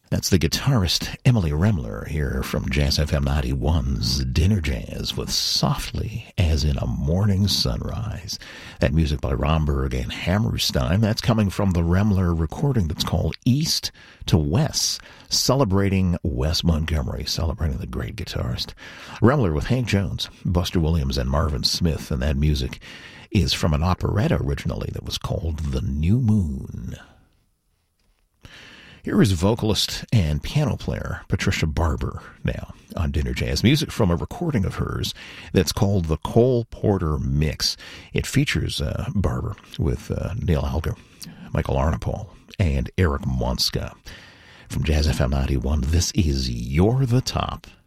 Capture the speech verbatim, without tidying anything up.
That's the guitarist Emily Remler here from Jazz F M ninety-one's Dinner Jazz with Softly as in a Morning Sunrise. That music by Romberg and Hammerstein. That's coming from the Remler recording that's called East to West, celebrating Wes Montgomery, celebrating the great guitarist. Remler with Hank Jones, Buster Williams, and Marvin Smith, and that music is from an operetta originally that was called The New Moon. Here is vocalist and piano player Patricia Barber now on Dinner Jazz. Music from a recording of hers that's called the Cole Porter Mix. It features uh, Barber with uh, Neil Alger, Michael Arnapol, and Eric Monska. From Jazz F M ninety-one, this is You're the Top.